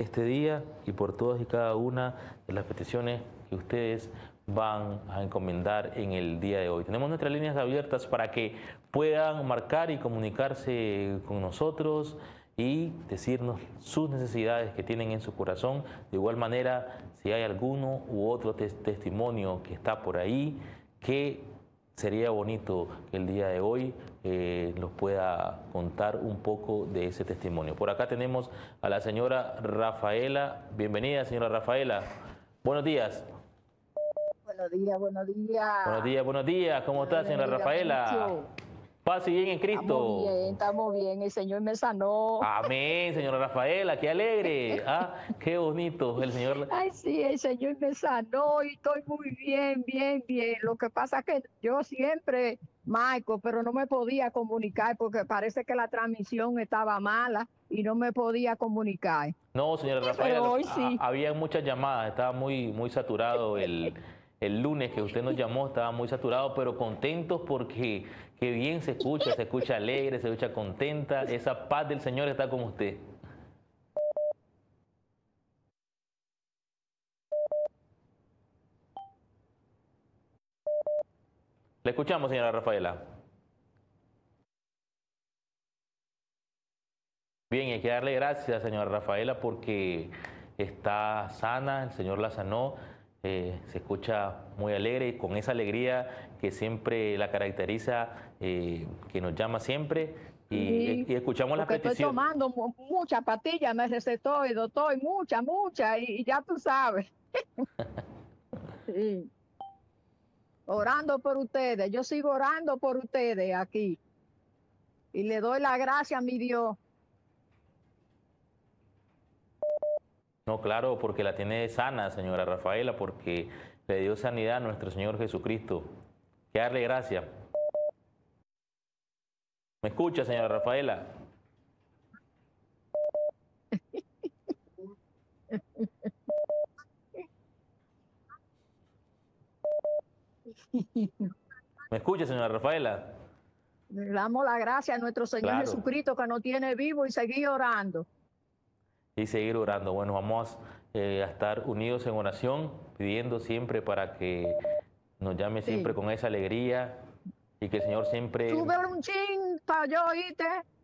este día y por todas y cada una de las peticiones que ustedes van a encomendar en el día de hoy. Tenemos nuestras líneas abiertas para que puedan marcar y comunicarse con nosotros y decirnos sus necesidades que tienen en su corazón. De igual manera, si hay alguno u otro testimonio que está por ahí, que sería bonito que el día de hoy nos pueda contar un poco de ese testimonio. Por acá tenemos a la señora Rafaela. Bienvenida, señora Rafaela. Buenos días. Buenos días, buenos días. Buenos días, buenos días. ¿Cómo está, señora Rafaela? Mucho. Paz y bien en Cristo. Estamos bien. El Señor me sanó. Amén, señora Rafaela, qué alegre. Ah, qué bonito el Señor. Ay, sí, el Señor me sanó y estoy muy bien, bien, bien. Lo que pasa es que yo siempre, Michael, pero no me podía comunicar porque parece que la transmisión estaba mala y no me podía comunicar. No, señora Rafaela, Pero hoy sí. había muchas llamadas, estaba muy saturado el lunes que usted nos llamó, estaba muy saturado, pero contentos porque qué bien se escucha alegre, se escucha contenta, esa paz del Señor está con usted. Le escuchamos, señora Rafaela. Bien, y hay que darle gracias, señora Rafaela, porque está sana, el Señor la sanó, se escucha muy alegre y con esa alegría que siempre la caracteriza, que nos llama siempre y escuchamos las peticiones. Estoy tomando muchas pastillas, me recetó el doctor, muchas, y ya tú sabes. Sí. Orando por ustedes, yo sigo orando por ustedes aquí y le doy la gracia a mi Dios. No, claro, porque la tiene sana, señora Rafaela, porque le dio sanidad a nuestro Señor Jesucristo. Que darle gracias. ¿Me escucha, señora Rafaela? ¿Me escucha, señora Rafaela? Le damos la gracia a nuestro Señor Jesucristo que nos tiene vivo y seguir orando. Y seguir orando. Bueno, vamos a estar unidos en oración, pidiendo siempre para que nos llame siempre con esa alegría y que el Señor siempre... Sube un chin para yo oírte.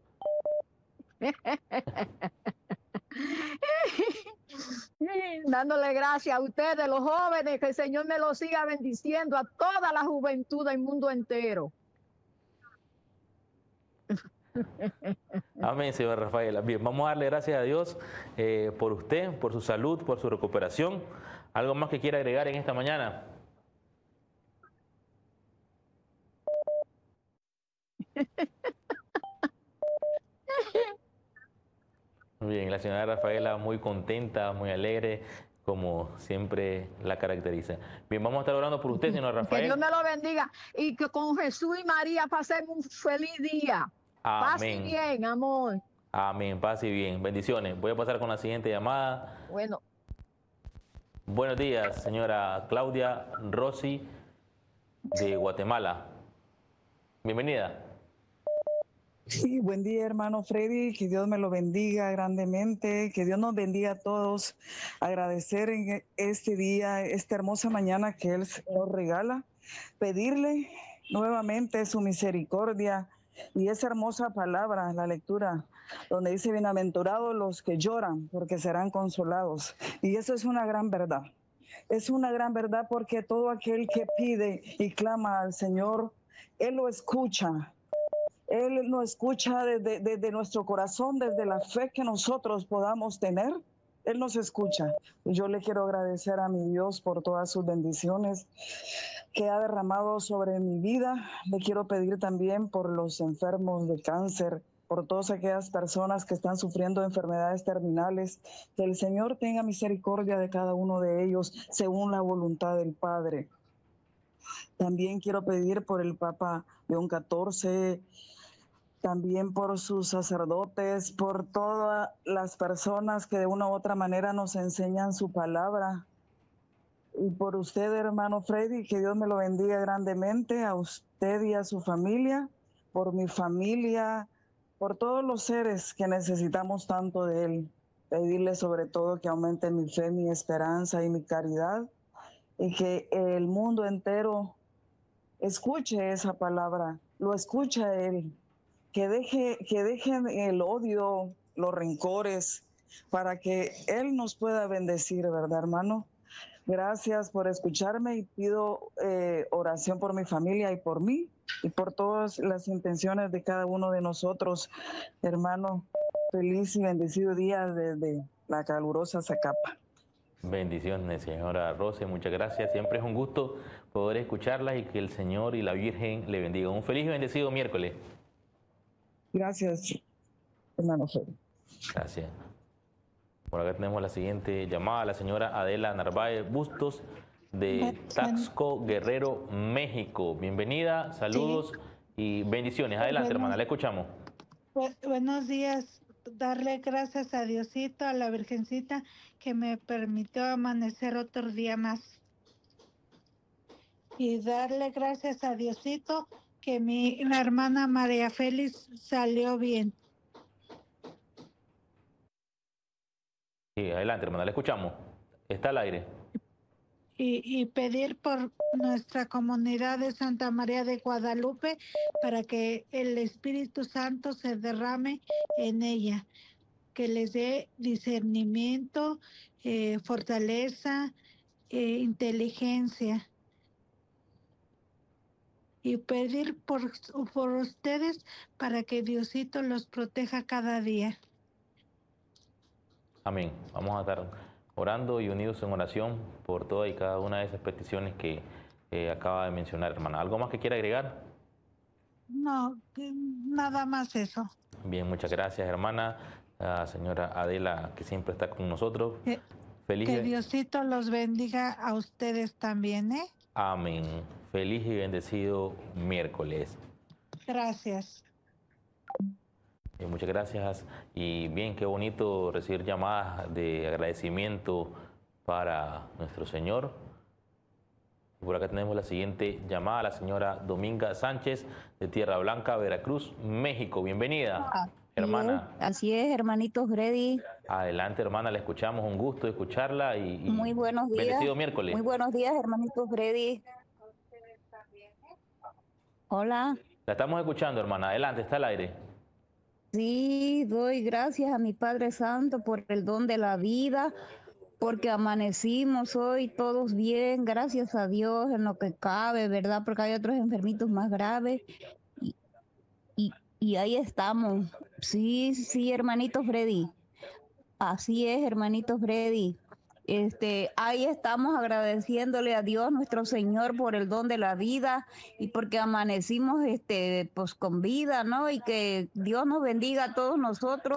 Dándole gracias a ustedes, los jóvenes, que el Señor me los siga bendiciendo a toda la juventud del mundo entero. Amén, señor Rafaela. Bien, vamos a darle gracias a Dios por usted, por su salud, por su recuperación. ¿Algo más que quiera agregar en esta mañana? Muy bien, la señora Rafaela muy contenta, muy alegre, como siempre la caracteriza. Bien, vamos a estar orando por usted, señora Rafaela. Que Dios me lo bendiga y que con Jesús y María pasemos un feliz día. Amén. Paz y bien, amor. Amén, paz y bien. Bendiciones. Voy a pasar con la siguiente llamada. Bueno. Buenos días, señora Claudia Rossi de Guatemala. Bienvenida. Sí, buen día, hermano Freddy, que Dios me lo bendiga grandemente, que Dios nos bendiga a todos. Agradecer en este día, esta hermosa mañana que Él nos regala, pedirle nuevamente su misericordia y esa hermosa palabra, la lectura, donde dice: bienaventurados los que lloran, porque serán consolados. Y eso es una gran verdad. Es una gran verdad porque todo aquel que pide y clama al Señor, Él lo escucha. Él nos escucha desde nuestro corazón, desde la fe que nosotros podamos tener. Él nos escucha. Y yo le quiero agradecer a mi Dios por todas sus bendiciones que ha derramado sobre mi vida. Le quiero pedir también por los enfermos de cáncer, por todas aquellas personas que están sufriendo de enfermedades terminales, que el Señor tenga misericordia de cada uno de ellos según la voluntad del Padre. También quiero pedir por el Papa León XIV, también por sus sacerdotes, por todas las personas que de una u otra manera nos enseñan su palabra. Y por usted, hermano Freddy, que Dios me lo bendiga grandemente, a usted y a su familia, por mi familia, por todos los seres que necesitamos tanto de Él. pedirle sobre todo que aumente mi fe, mi esperanza y mi caridad, y que el mundo entero escuche esa palabra, lo escucha Él, que dejen el odio, los rencores, para que Él nos pueda bendecir, ¿verdad, hermano? Gracias por escucharme y pido oración por mi familia y por mí y por todas las intenciones de cada uno de nosotros, hermano. Feliz y bendecido día desde la calurosa Zacapa. Bendiciones, señora Rose, muchas gracias. Siempre es un gusto poder escucharla y que el Señor y la Virgen le bendiga. Un feliz y bendecido miércoles. Gracias, hermano Freddy. Gracias. Por acá tenemos la siguiente llamada, la señora Adela Narváez Bustos de Taxco, Guerrero, México. Bienvenida, saludos y bendiciones. Adelante, hermana, la escuchamos. Buenos días. Darle gracias a Diosito, a la Virgencita, que me permitió amanecer otro día más. Y darle gracias a Diosito que mi hermana María Félix salió bien. Sí, adelante, hermana, la escuchamos. Está al aire. Y pedir por nuestra comunidad de Santa María de Guadalupe para que el Espíritu Santo se derrame en ella, que les dé discernimiento, fortaleza, inteligencia. Y pedir por ustedes para que Diosito los proteja cada día. Amén. Vamos a estar orando y unidos en oración por toda y cada una de esas peticiones que acaba de mencionar, hermana. ¿Algo más que quiera agregar? No, nada más eso. Bien, muchas gracias, hermana. La señora Adela, que siempre está con nosotros. Feliz que Diosito los bendiga a ustedes también, ¿eh? Amén. Feliz y bendecido miércoles. Gracias. Muchas gracias. Y bien, qué bonito recibir llamadas de agradecimiento para nuestro Señor. Por acá tenemos la siguiente llamada, la señora Dominga Sánchez de Tierra Blanca, Veracruz, México. Bienvenida, hermana. Así es, hermanito Freddy. Adelante, hermana, la escuchamos. Un gusto escucharla y muy buenos días. Bendecido miércoles. Muy buenos días, hermanito Freddy. Hola. La estamos escuchando, hermana. Adelante, está al aire. Sí, doy gracias a mi Padre Santo por el don de la vida, porque amanecimos hoy todos bien, gracias a Dios en lo que cabe, ¿verdad? Porque hay otros enfermitos más graves y ahí estamos. Sí, sí, hermanito Freddy. Así es, hermanito Freddy. Ahí estamos agradeciéndole a Dios nuestro Señor por el don de la vida y porque amanecimos pues con vida, ¿no? Y que Dios nos bendiga a todos nosotros.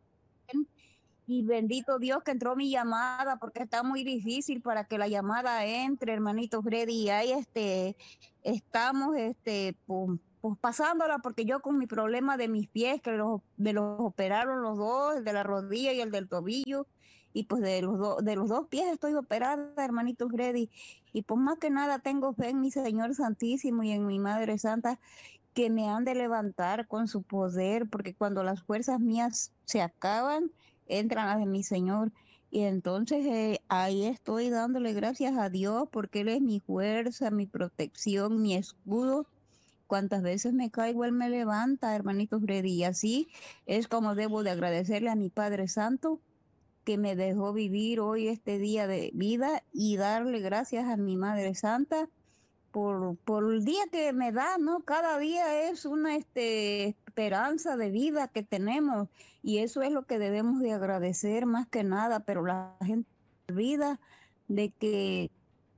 Y bendito Dios que entró mi llamada, porque está muy difícil para que la llamada entre, hermanito Freddy. Y ahí estamos pues pasándola, porque yo con mi problema de mis pies, que me los operaron los dos, el de la rodilla y el del tobillo, y pues de los dos pies estoy operada, hermanito Freddy. Y pues más que nada tengo fe en mi Señor Santísimo y en mi Madre Santa, que me han de levantar con su poder, porque cuando las fuerzas mías se acaban, entran las de mi Señor. Y entonces ahí estoy dándole gracias a Dios, porque Él es mi fuerza, mi protección, mi escudo. Cuantas veces me caigo, Él me levanta, hermanito Freddy. Y así es como debo de agradecerle a mi Padre Santo, que me dejó vivir hoy este día de vida, y darle gracias a mi Madre Santa por el día que me da, ¿no? Cada día es una esperanza de vida que tenemos, y eso es lo que debemos de agradecer más que nada, pero la gente olvida de que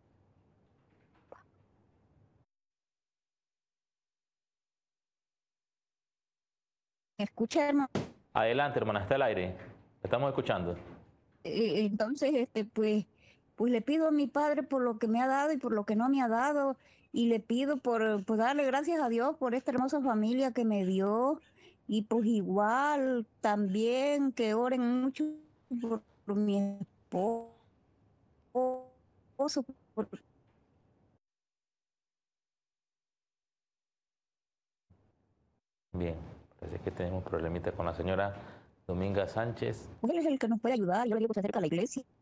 escucha, hermano. Adelante, hermana, está al aire. Estamos escuchando. Entonces, pues le pido a mi Padre por lo que me ha dado y por lo que no me ha dado, y le pido por darle gracias a Dios por esta hermosa familia que me dio, y pues igual también que oren mucho por mi esposo. Bien, parece que tenemos un problemita con la señora Dominga Sánchez. Él es el que nos puede ayudar. Yo le digo que se acerca a la iglesia.